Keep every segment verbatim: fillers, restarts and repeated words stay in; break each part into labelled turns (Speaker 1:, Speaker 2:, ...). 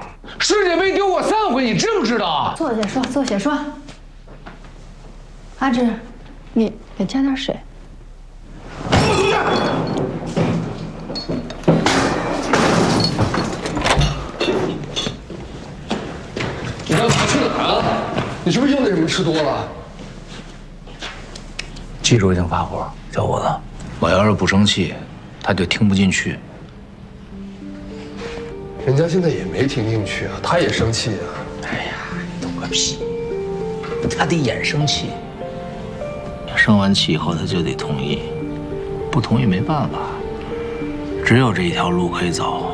Speaker 1: 世界杯丢过三回，你知不知道？
Speaker 2: 坐下说，坐下说。阿芝，你给加点水。
Speaker 1: 你干嘛去哪儿啊？你是不是又那什么吃多了？
Speaker 3: 技术性发火，小伙子，我要是不生气，他就听不进去。
Speaker 1: 人家现在也没听进去啊，他也生气啊。
Speaker 3: 哎呀，懂个屁！他得演生气，生完气以后他就得同意，不同意没办法，只有这一条路可以走。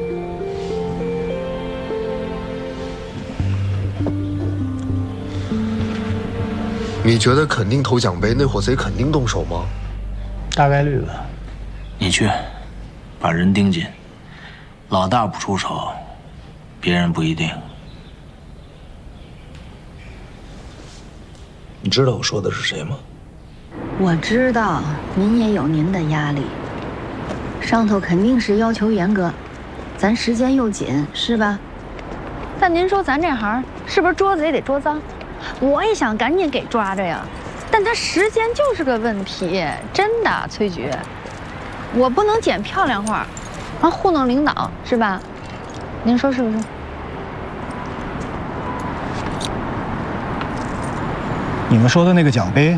Speaker 1: 你觉得肯定投奖杯，那伙贼肯定动手吗？
Speaker 3: 大概率吧。你去，把人盯紧，老大不出手，别人不一定。你知道我说的是谁吗？
Speaker 2: 我知道，您也有您的压力，上头肯定是要求严格，咱时间又紧，是吧？但您说咱这行是不是桌子也得捉脏？我也想赶紧给抓着呀，但他时间就是个问题，真的，崔局，我不能捡漂亮话，完糊弄领导是吧？您说是不是？
Speaker 4: 你们说的那个奖杯，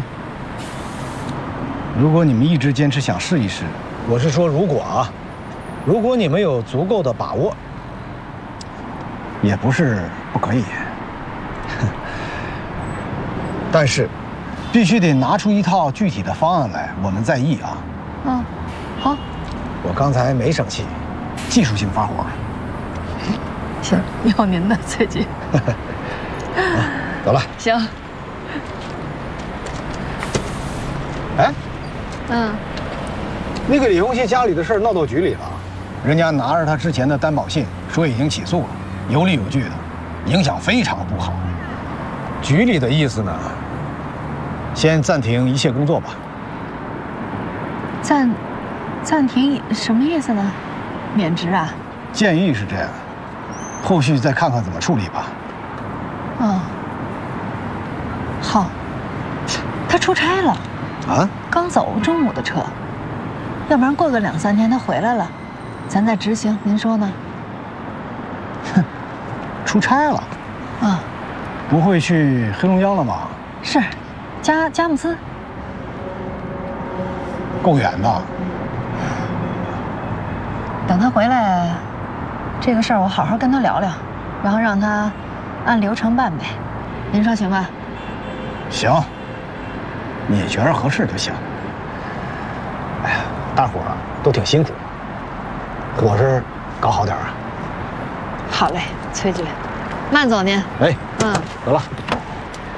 Speaker 4: 如果你们一直坚持想试一试，我是说如果啊，如果你们有足够的把握，也不是不可以。但是，必须得拿出一套具体的方案来，我们再议啊。
Speaker 2: 嗯，好。
Speaker 4: 我刚才没生气，技术性发火。
Speaker 2: 行，有您的，崔局。
Speaker 4: 啊，走了。
Speaker 2: 行。
Speaker 4: 哎，
Speaker 2: 嗯，
Speaker 4: 那个李红旗家里的事闹到局里了，人家拿着他之前的担保信，说已经起诉了，有理有据的，影响非常不好。局里的意思呢？先暂停一切工作吧。
Speaker 2: 暂暂停什么意思呢？免职啊？
Speaker 4: 建议是这样，后续再看看怎么处理吧。
Speaker 2: 哦，好。他出差了
Speaker 4: 啊？
Speaker 2: 刚走中午的车，要不然过个两三天他回来了，咱再执行，您说呢？
Speaker 4: 哼，出差了
Speaker 2: 啊？
Speaker 4: 不会去黑龙江了吗？
Speaker 2: 是。佳佳木斯，
Speaker 4: 够远的。
Speaker 2: 等他回来，这个事儿我好好跟他聊聊，然后让他按流程办呗。您说行吧？
Speaker 4: 行，你觉着合适就行。哎呀，大伙儿都挺辛苦，伙食搞好点啊。
Speaker 2: 好嘞，崔局，慢走您。
Speaker 4: 哎，
Speaker 2: 嗯，
Speaker 4: 走了。